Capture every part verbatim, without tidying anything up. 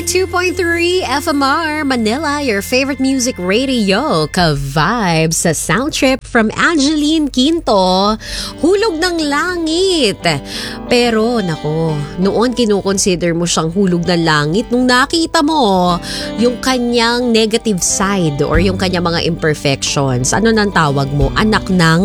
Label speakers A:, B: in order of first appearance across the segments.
A: two point three F M R Manila, your favorite music radio. Ka-vibes sa sound trip from Angeline Quinto, Hulog ng Langit. Pero nako, noon kinukonsider mo siyang hulog ng langit nung nakita mo yung kanyang negative side or yung kanyang mga imperfections. Ano nang tawag mo? Anak ng...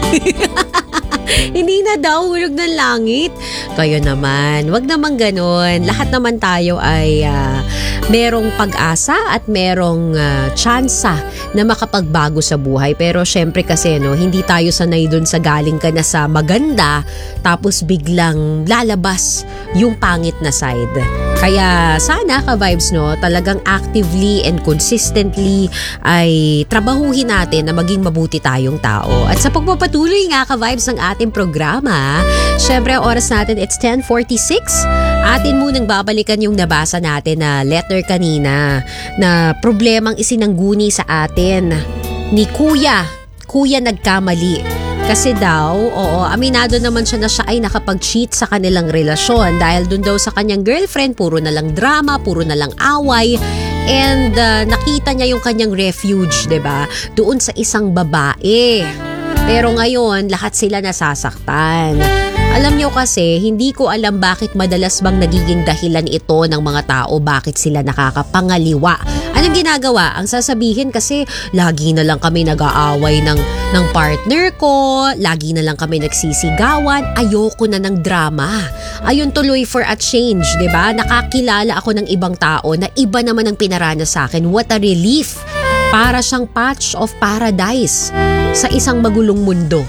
A: Hindi na daw hulog ng langit. Kayo naman, wag naman ganun. Lahat naman tayo ay uh, merong pag-asa at merong uh, tsansa na makapagbago sa buhay. Pero syempre kasi no, hindi tayo sanay dun sa galing ka na sa maganda tapos biglang lalabas yung pangit na side. Kaya sana ka-vibes no, talagang actively and consistently ay trabahuhin natin na maging mabuti tayong tao. At sa pagpapatuloy nga ka-vibes ng ating programa, syempre ang oras natin it's ten forty-six. Atin munang babalikan yung nabasa natin na letter kanina na problemang isinangguni sa atin ni Kuya. Kuya nagkamali. Kasi daw, oo, aminado naman siya na siya ay nakapag-cheat sa kanilang relasyon dahil dun daw sa kanyang girlfriend, puro na lang drama, puro na lang away. And uh, nakita niya yung kanyang refuge, 'di ba? Doon sa isang babae. Pero ngayon, lahat sila nasasaktan. Alam nyo kasi, hindi ko alam bakit madalas bang nagiging dahilan ito ng mga tao bakit sila nakakapangaliwa. Anong ginagawa? Ang sasabihin kasi, lagi na lang kami nag-aaway ng, ng partner ko, lagi na lang kami nagsisigawan, ayoko na ng drama. Ayun tuloy for a change, 'di ba? Nakakilala ako ng ibang tao na iba naman ang pinaranas sa akin. What a relief! Para siyang patch of paradise sa isang magulong mundo.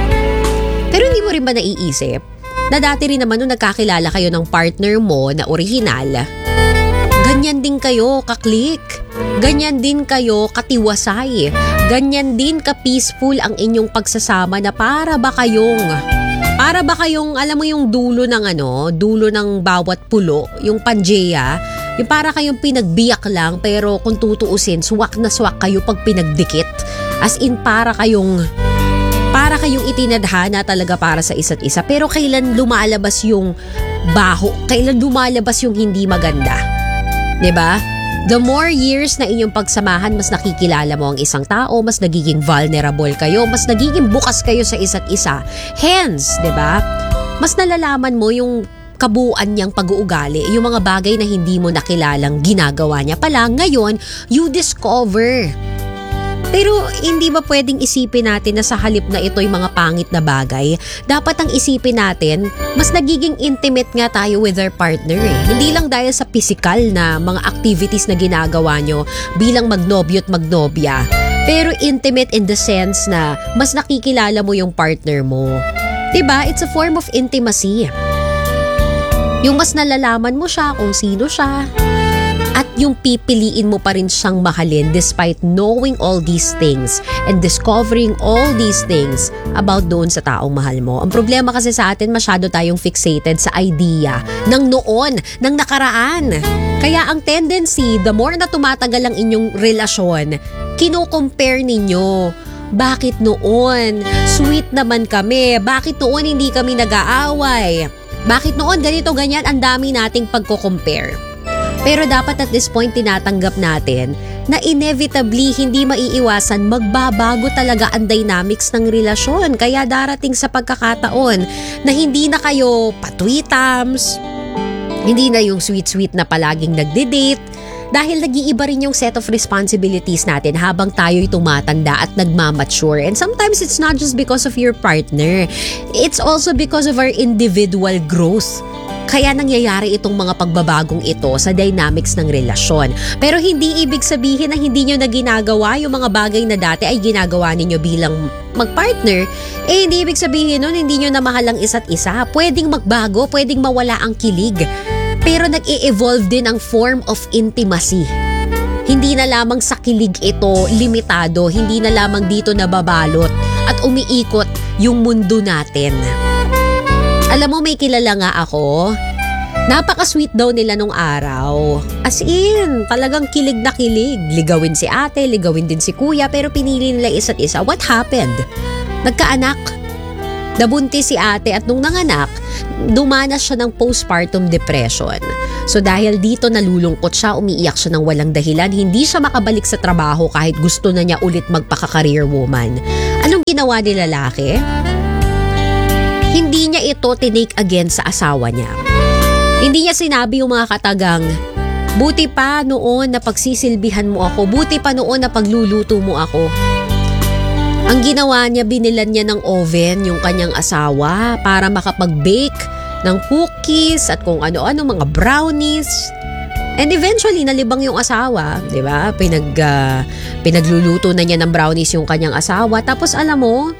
A: Pero hindi mo rin ba naiisip na dati rin naman nung nagkakilala kayo ng partner mo na original, ganyan din kayo kaklik, ganyan din kayo katiwasay, ganyan din ka-peaceful ang inyong pagsasama na para ba kayong, para ba kayong, alam mo yung dulo ng ano, dulo ng bawat pulo, yung Pangea, yung para kayong pinagbiyak lang pero kung tutuusin, swak na swak kayo pag pinagdikit. As in para kayong, para kayong itinadhana talaga para sa isa't isa. Pero kailan lumalabas yung baho? Kailan lumalabas yung hindi maganda? 'Di ba? The more years na inyong pagsamahan, mas nakikilala mo ang isang tao, mas nagiging vulnerable kayo, mas nagiging bukas kayo sa isa't isa. Hence, 'di ba? Mas nalalaman mo yung kabuuan niyang pag-uugali, yung mga bagay na hindi mo nakilalang ginagawa niya pala, ngayon, you discover. Pero hindi ba pwedeng isipin natin na sa halip na ito'y mga pangit na bagay, dapat ang isipin natin, mas nagiging intimate nga tayo with our partner eh. Hindi lang dahil sa physical na mga activities na ginagawa nyo bilang magnobyo at magnobya, pero intimate in the sense na mas nakikilala mo yung partner mo. Diba? It's a form of intimacy. Yung mas nalalaman mo siya kung sino siya at yung pipiliin mo pa rin siyang mahalin despite knowing all these things and discovering all these things about doon sa taong mahal mo. Ang problema kasi sa atin, masyado tayong fixated sa idea ng noon, ng nakaraan. Kaya ang tendency, the more na tumatagal ang inyong relasyon, kino-compare ninyo. Bakit noon? Sweet naman kami. Bakit noon hindi kami nag-aaway? Bakit noon ganito ganyan, ang dami nating pagko-compare. Pero dapat at this point tinatanggap natin na inevitably hindi maiiwasan magbabago talaga ang dynamics ng relasyon. Kaya darating sa pagkakataon na hindi na kayo patwitams, hindi na yung sweet-sweet na palaging nagde-date, dahil nag-iiba rin yung set of responsibilities natin habang tayo'y tumatanda at nagmamature. And sometimes it's not just because of your partner. It's also because of our individual growth. Kaya nangyayari itong mga pagbabagong ito sa dynamics ng relasyon. Pero hindi ibig sabihin na hindi nyo na ginagawa yung mga bagay na dati ay ginagawa ninyo bilang magpartner. Eh hindi ibig sabihin nun hindi nyo na mahal ang isa't isa. Pwedeng magbago, pwedeng mawala ang kilig. Pero nag-i-evolve din ang form of intimacy. Hindi na lamang sa kilig ito limitado, hindi na lamang dito nababalot at umiikot yung mundo natin. Alam mo, may kilala nga ako, napaka-sweet daw nila nung araw. As in, talagang kilig na kilig. Ligawin si ate, ligawin din si kuya, pero pinili nila isa't isa. What happened? Nagkaanak. Nabuntis si ate at nung nanganak, dumanas siya ng postpartum depression. So dahil dito nalulungkot siya, umiiyak siya ng walang dahilan, hindi siya makabalik sa trabaho kahit gusto na niya ulit magpaka-career woman. Anong ginawa ni lalaki? Hindi niya ito tinake again sa asawa niya. Hindi niya sinabi yung mga katagang, buti pa noon na pagsisilbihan mo ako, buti pa noon na pagluluto mo ako. Ang ginawa niya, binilan niya ng oven yung kanyang asawa para makapag-bake ng cookies at kung ano-ano, mga brownies. And eventually, nalibang yung asawa, di ba? Pinag, uh, pinagluluto na niya ng brownies yung kanyang asawa. Tapos alam mo,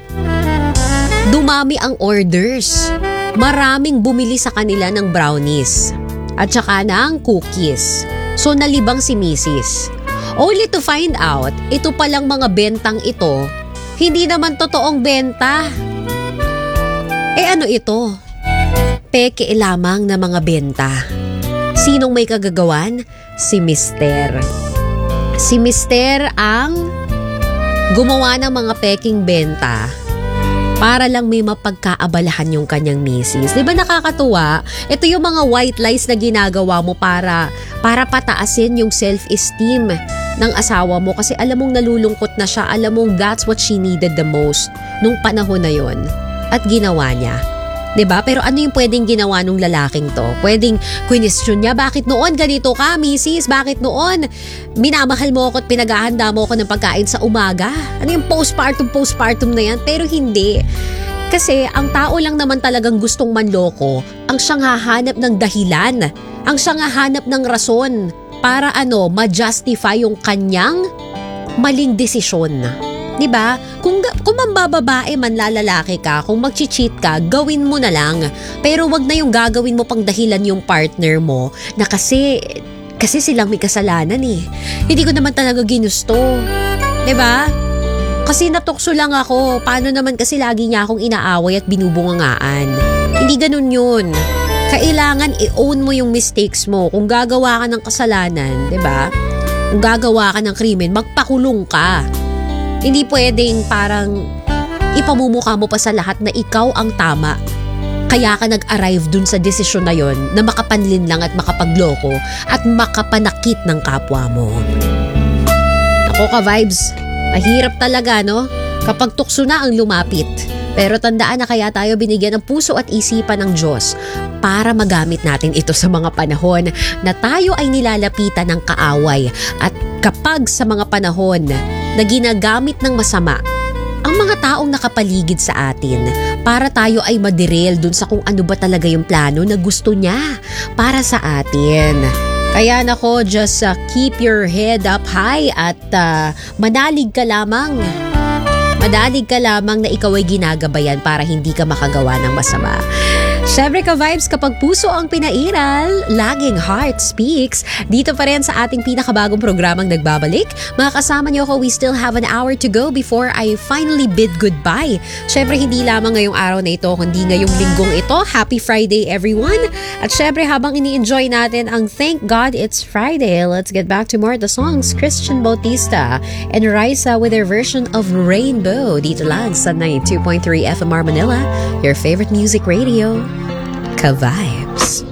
A: dumami ang orders. Maraming bumili sa kanila ng brownies at saka ng cookies. So nalibang si Missus Only to find out, ito palang mga bentang ito, hindi naman totoong benta. Eh ano ito? Peke lamang na mga benta. Sinong may kagagawan? Si Mister Si Mister ang gumawa ng mga peking benta para lang may mapagkaabalahan yung kanyang misis. Di ba nakakatuwa? Ito yung mga white lies na ginagawa mo para, para pataasin yung self-esteem ng asawa mo kasi alam mong nalulungkot na siya, alam mong that's what she needed the most nung panahon na yon at ginawa niya. 'Di ba? Pero ano yung pwedeng ginawa nung lalaking to? Pwedeng question niya, bakit noon ganito ka, misis? Bakit noon minamahal mo ako at pinaghahanda mo ako ng pagkain sa umaga? Ano yung postpartum, postpartum na yan? Pero hindi. Kasi ang tao lang naman talagang gustong manloko, ang siyang hahanap ng dahilan, ang siyang hahanap ng rason para ano, ma-justify yung kanyang maling desisyon. Diba? Kung, kung mambababae man lalalaki ka, kung mag-cheat ka, gawin mo na lang. Pero wag na yung gagawin mo pang dahilan yung partner mo na kasi, kasi silang may kasalanan eh. Hindi ko naman talaga ginusto. Diba? Kasi natukso lang ako. Paano naman kasi lagi niya akong inaaway at binubungangaan. Hindi ganun yun. Kailangan i-own mo yung mistakes mo. Kung gagawa ka ng kasalanan, diba? Kung gagawa ka ng krimen, magpakulong ka. Hindi pwedeng parang ipamumukha mo pa sa lahat na ikaw ang tama. Kaya ka nag-arrive dun sa desisyon na yon na makapanlin lang at makapagloko at makapanakit ng kapwa mo. Ako ka vibes, mahirap talaga no? Kapag tukso na ang lumapit. Pero tandaan na kaya tayo binigyan ng puso at isipan ng Diyos para magamit natin ito sa mga panahon na tayo ay nilalapitan ng kaaway at kapag sa mga panahon na ginagamit ng masama ang mga taong nakapaligid sa atin para tayo ay maderail dun sa kung ano ba talaga yung plano na gusto niya para sa atin. Kaya nako, just uh, keep your head up high at uh, manalig ka lamang. Madalig ka lamang na ikaw ay ginagabayan para hindi ka makagawa ng masama. Syempre ka-vibes, kapag puso ang pinairal, laging heart speaks. Dito pa rin sa ating pinakabagong programang nagbabalik. Mga kasama niyo ako, we still have an hour to go before I finally bid goodbye. Syempre hindi lamang ngayong araw na ito, kundi ngayong linggong ito. Happy Friday everyone! At syempre habang ini-enjoy natin ang Thank God It's Friday, let's get back to more of the songs. Christian Bautista and Raisa with their version of Rainbow. Dito lang sa ninety-two point three F M R Manila, your favorite music radio. Ka-Vibes.